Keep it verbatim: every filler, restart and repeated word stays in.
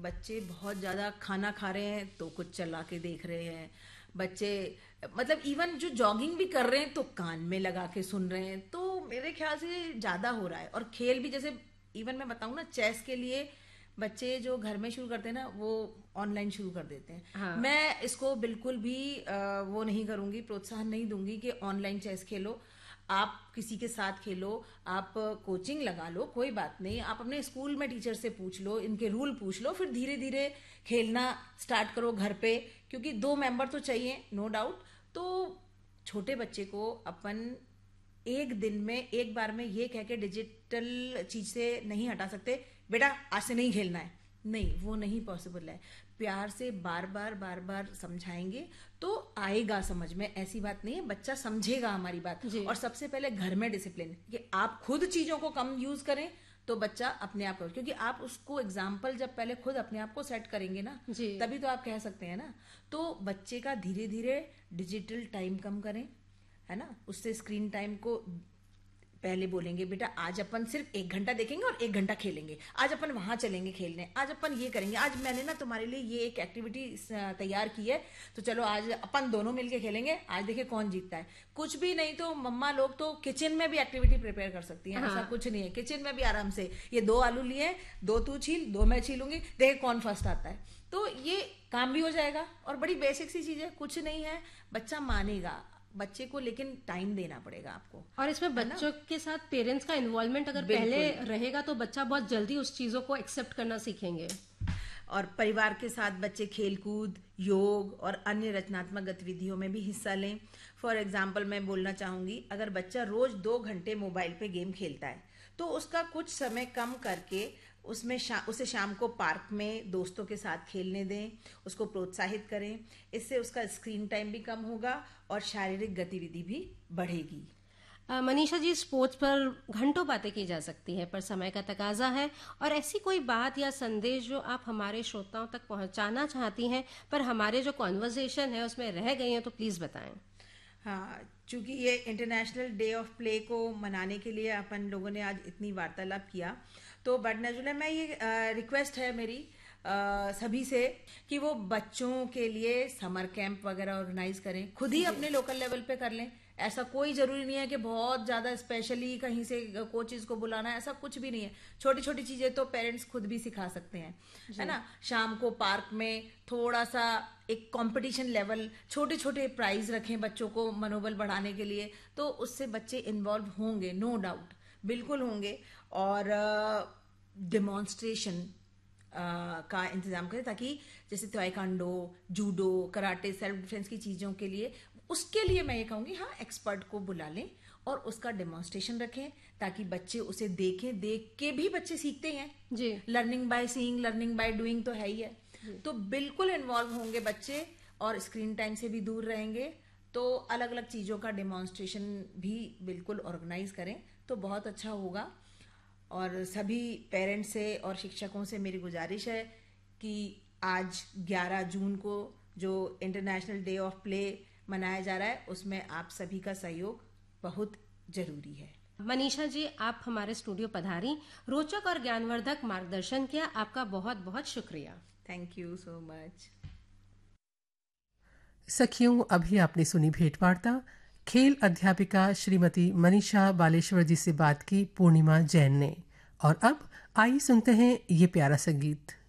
बच्चे बहुत ज़्यादा खाना खा रहे हैं तो कुछ चला के देख रहे हैं, बच्चे मतलब इवन जो जॉगिंग भी कर रहे हैं तो कान में लगा के सुन रहे हैं, तो मेरे ख्याल से ज़्यादा हो रहा है। और खेल भी, जैसे इवन मैं बताऊँ ना, चेस के लिए बच्चे जो घर में शुरू करते हैं ना वो ऑनलाइन शुरू कर देते हैं। हाँ। मैं इसको बिल्कुल भी आ, वो नहीं करूंगी, प्रोत्साहन नहीं दूंगी कि ऑनलाइन चेस खेलो। आप किसी के साथ खेलो, आप कोचिंग लगा लो, कोई बात नहीं, आप अपने स्कूल में टीचर से पूछ लो, इनके रूल पूछ लो, फिर धीरे धीरे खेलना स्टार्ट करो घर पे, क्योंकि दो मेंबर तो चाहिए, नो डाउट। तो छोटे बच्चे को अपन एक दिन में, एक बार में ये कह के डिजिटल चीज से नहीं हटा सकते, बेटा आज से नहीं खेलना है, नहीं, वो नहीं पॉसिबल है। प्यार से बार बार बार बार समझाएंगे तो आएगा समझ में, ऐसी बात नहीं है, बच्चा समझेगा हमारी बात। और सबसे पहले घर में डिसिप्लिन, कि आप खुद चीजों को कम यूज करें तो बच्चा अपने आप करें, क्योंकि आप उसको एग्जाम्पल जब पहले खुद अपने आप को सेट करेंगे ना, तभी तो आप कह सकते हैं ना। तो बच्चे का धीरे धीरे डिजिटल टाइम कम करें, है ना, उससे स्क्रीन टाइम को पहले बोलेंगे, बेटा आज अपन सिर्फ एक घंटा देखेंगे और एक घंटा खेलेंगे, आज अपन वहां चलेंगे खेलने, आज अपन ये करेंगे, आज मैंने ना तुम्हारे लिए ये एक एक्टिविटी तैयार की है, तो चलो आज अपन दोनों मिलके खेलेंगे, आज देखिए कौन जीतता है। कुछ भी नहीं तो मम्मा लोग तो किचन में भी एक्टिविटी प्रिपेयर कर सकती हैं। हाँ। ऐसा कुछ नहीं है, किचन में भी आराम से, ये दो आलू लिए, दो तू छील, दो मैं छीलूंगी, देखे कौन फर्स्ट आता है, तो ये काम भी हो जाएगा। और बड़ी बेसिक सी चीज है, कुछ नहीं है, बच्चा मानेगा, बच्चे को लेकिन टाइम देना पड़ेगा आपको। और इसमें बच्चों के साथ पेरेंट्स का इन्वॉल्वमेंट अगर पहले रहेगा तो बच्चा बहुत जल्दी उस चीजों को एक्सेप्ट करना सीखेंगे। और परिवार के साथ बच्चे खेलकूद, योग और अन्य रचनात्मक गतिविधियों में भी हिस्सा लें। फॉर एग्जाम्पल मैं बोलना चाहूंगी, अगर बच्चा रोज दो घंटे मोबाइल पे गेम खेलता है तो उसका कुछ समय कम करके उसमें शा, उसे शाम को पार्क में दोस्तों के साथ खेलने दें, उसको प्रोत्साहित करें। इससे उसका स्क्रीन टाइम भी कम होगा और शारीरिक गतिविधि भी बढ़ेगी। मनीषा जी, स्पोर्ट्स पर घंटों बातें की जा सकती है, पर समय का तकाजा है, और ऐसी कोई बात या संदेश जो आप हमारे श्रोताओं तक पहुंचाना चाहती हैं पर हमारे जो कॉन्वर्सेशन है उसमें रह गई हैं, तो प्लीज बताएं। हाँ, चूंकि ये इंटरनेशनल डे ऑफ प्ले को मनाने के लिए अपन लोगों ने आज इतनी वार्तालाप किया, तो बट नजुला मैं ये रिक्वेस्ट है मेरी आ, सभी से कि वो बच्चों के लिए समर कैंप वगैरह ऑर्गेनाइज करें, खुद ही अपने लोकल लेवल पे कर लें। ऐसा कोई जरूरी नहीं है कि बहुत ज्यादा स्पेशली कहीं से कोचेज को बुलाना है, ऐसा कुछ भी नहीं है। छोटी छोटी चीजें तो पेरेंट्स खुद भी सिखा सकते हैं, है ना। शाम को पार्क में थोड़ा सा एक कंपटीशन लेवल, छोटे छोटे प्राइज रखें बच्चों को मनोबल बढ़ाने के लिए, तो उससे बच्चे इन्वॉल्व होंगे, नो डाउट, बिल्कुल होंगे। और डेमोन्स्ट्रेशन का इंतजाम करें, ताकि जैसे taekwondo, judo, karate, self defence की चीजों के लिए, उसके लिए मैं ये कहूंगी हाँ एक्सपर्ट को बुला लें और उसका डेमोन्स्ट्रेशन रखें, ताकि बच्चे उसे देखें, देख के भी बच्चे सीखते हैं जी। Learning by seeing, learning by doing तो है ही है। तो बिल्कुल इन्वॉल्व होंगे बच्चे और स्क्रीन टाइम से भी दूर रहेंगे। तो अलग अलग चीजों का डेमोन्स्ट्रेशन भी बिल्कुल ऑर्गेनाइज करें तो बहुत अच्छा होगा। और सभी पेरेंट्स से और शिक्षकों से मेरी गुजारिश है कि आज ग्यारह जून को जो इंटरनेशनल डे ऑफ प्ले मनाया जा रहा है, उसमें आप सभी का सहयोग बहुत जरूरी है। मनीषा जी, आप हमारे स्टूडियो पधारी, रोचक और ज्ञानवर्धक मार्गदर्शन किया, आपका बहुत बहुत शुक्रिया। Thank you so much. सखियों, अभी आपने सुनी भेंटवार्ता खेल अध्यापिका श्रीमती मनीषा बालेश्वर जी से बात की पूर्णिमा जैन ने। और अब आइए सुनते हैं ये प्यारा संगीत।